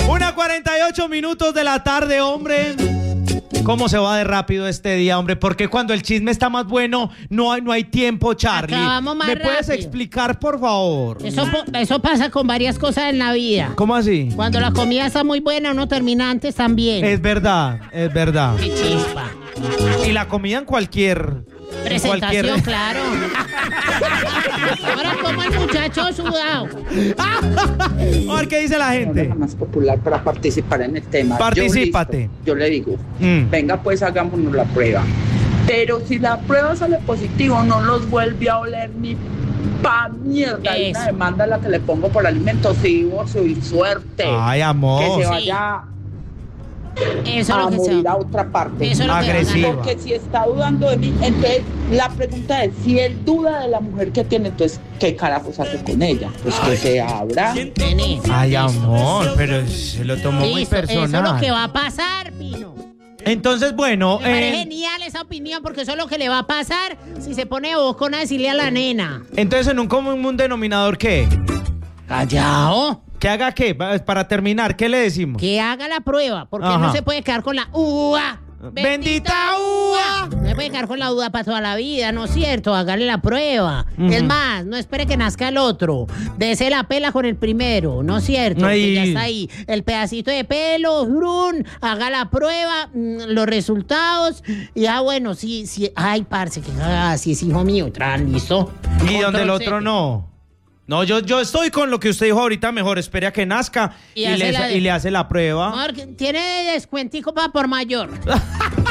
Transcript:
1:48 de la tarde, hombre. ¿Cómo se va de rápido este día, hombre? Porque cuando el chisme está más bueno, no hay tiempo, Charlie. Acabamos más ¿Me puedes rápido. explicar, por favor? Eso pasa con varias cosas en la vida. ¿Cómo así? Cuando la comida está muy buena, uno termina antes también. Es verdad, es verdad. Qué chispa. Y la comida en cualquier... Presentación, claro. Ahora como el muchacho sudado. A ver qué dice la gente. La más popular para participar en el tema. Particípate. Yo le digo, venga pues hagámonos la prueba. Pero si la prueba sale positivo, no los vuelve a oler ni pa' mierda. Hay una demanda a la que le pongo por alimentos, divorcio y suerte. Ay, amor. Que se vaya Eso a es lo que morir se a otra parte. Eso es lo que Agresiva. Porque si está dudando de mí, entonces la pregunta es, si él duda de la mujer que tiene, entonces, ¿qué carajos hace con ella? Pues que se abra. Nene. Ay, amor, pero se lo tomó muy Listo, personal. eso es lo que va a pasar, Pino. Entonces, bueno... Me parece genial esa opinión, porque eso es lo que le va a pasar si se pone bocona a decirle a la nena. Entonces, en un común denominador, ¿qué? Callao. ¿Que haga qué? Para terminar, ¿qué le decimos? Que haga la prueba, porque Ajá. no se puede quedar con la ¡ua! ¡Bendita ua! No se puede quedar con la duda para toda la vida, ¿no es cierto? Hágale la prueba. Es más, no espere que nazca el otro. Dese la pela con el primero, ¿no es cierto? Ay. Que ya está ahí. El pedacito de pelo, brun, haga la prueba, los resultados. Y bueno, sí. Ay, parce, que si es hijo mío, listo. Y donde el Control otro Z. no. No, yo estoy con lo que usted dijo ahorita, mejor espere a que nazca y Y hace le hace la prueba. Amor, tiene descuentico para por mayor.